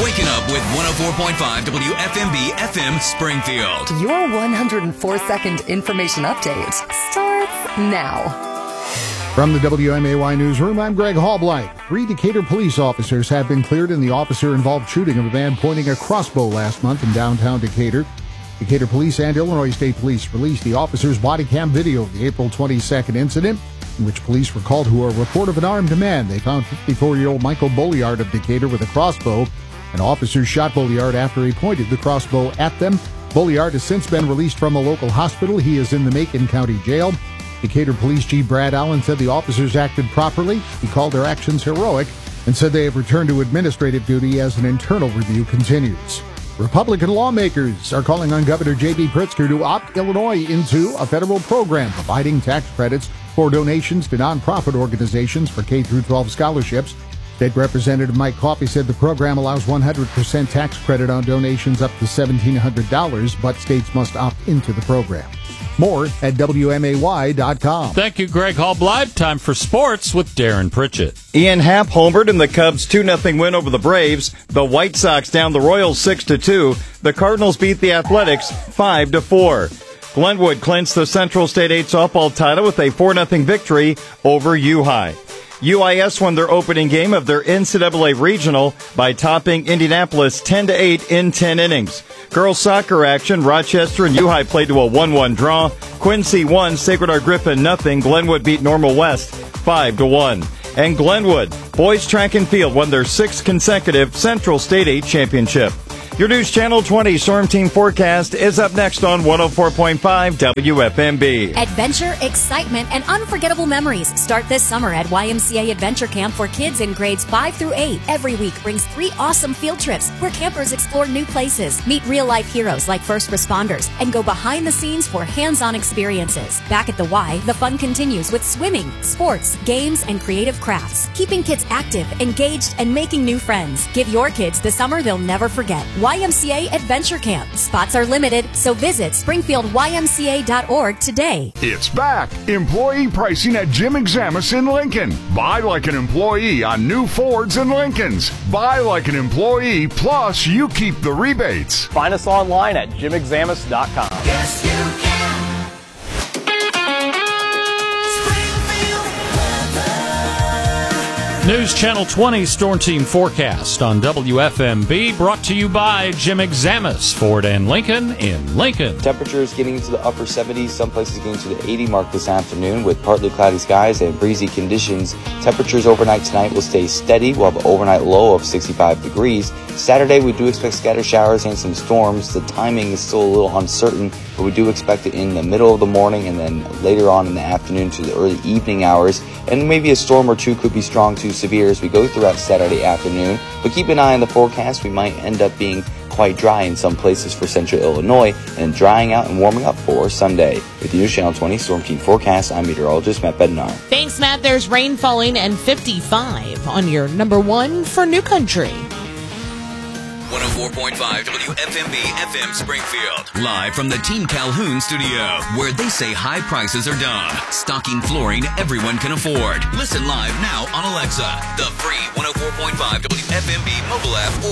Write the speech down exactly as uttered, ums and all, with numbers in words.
Waking up with one oh four point five W F M B F M Springfield. Your one hundred four second information update starts now. From the W M A Y Newsroom, I'm Greg Hallblight. Three Decatur police officers have been cleared in the officer-involved shooting of a man pointing a crossbow last month in downtown Decatur. Decatur Police and Illinois State Police released the officer's body cam video of the April twenty-second incident, in which police were called to a report of an armed man. They found fifty-four-year-old Michael Bolliard of Decatur with a crossbow, and officers shot Bolliard after he pointed the crossbow at them. Bolliard has since been released from a local hospital. He is in the Macon County Jail. Decatur Police Chief Brad Allen said the officers acted properly. He called their actions heroic and said they have returned to administrative duty as an internal review continues. Republican lawmakers are calling on Governor J B Pritzker to opt Illinois into a federal program providing tax credits for donations to nonprofit organizations for K through twelve scholarships. State Representative Mike Coffey said the program allows one hundred percent tax credit on donations up to seventeen hundred dollars, but states must opt into the program. More at W M A Y dot com. Thank you, Greg Hallblight. Time for sports with Darren Pritchett. Ian Happ homered in the Cubs' two nothing win over the Braves. The White Sox down the Royals six to two. The Cardinals beat the Athletics five to four. Glenwood clinched the Central State eight softball title with a four nothing victory over U-High. U I S won their opening game of their N C double A regional by topping Indianapolis ten to eight in ten innings. Girls soccer action, Rochester and U-High played to a one one draw. Quincy won, Sacred Heart Griffin nothing. Glenwood beat Normal West five to one. And Glenwood, boys track and field, won their sixth consecutive Central State eight championship. Your News Channel twenty Storm Team forecast is up next on one oh four point five W F M B. Adventure, excitement, and unforgettable memories start this summer at Y M C A Adventure Camp for kids in grades five through eight. Every week brings three awesome field trips where campers explore new places, meet real-life heroes like first responders, and go behind the scenes for hands-on experiences. Back at the Y, the fun continues with swimming, sports, games, and creative crafts, keeping kids active, engaged, and making new friends. Give your kids the summer they'll never forget. Y M C A Adventure Camp. Spots are limited, so visit Springfield Y M C A dot org today. It's back. Employee pricing at Jim Examus in Lincoln. Buy like an employee on new Fords and Lincolns. Buy like an employee, plus you keep the rebates. Find us online at Jim Examus dot com. Yes, you can. News Channel twenty Storm Team forecast on W F M B, brought to you by Jim Examus, Ford and Lincoln in Lincoln. Temperatures getting into the upper seventies, some places getting to the eighty mark this afternoon with partly cloudy skies and breezy conditions. Temperatures overnight tonight will stay steady. We'll have an overnight low of sixty-five degrees. Saturday, we do expect scattered showers and some storms. The timing is still a little uncertain, but we do expect it in the middle of the morning and then later on in the afternoon to the early evening hours. And maybe a storm or two could be strong to severe as we go throughout Saturday afternoon. But keep an eye on the forecast. We might end up being quite dry in some places for central Illinois and drying out and warming up for Sunday. With the News Channel twenty Storm Team forecast, I'm meteorologist Matt Bednar. Thanks, Matt. There's rain falling and fifty-five on your number one for New Country. one oh four point five W F M B F M Springfield. Live from the Team Calhoun studio, where they say high prices are done. Stocking flooring everyone can afford. Listen live now on Alexa, the free one oh four point five W F M B mobile app,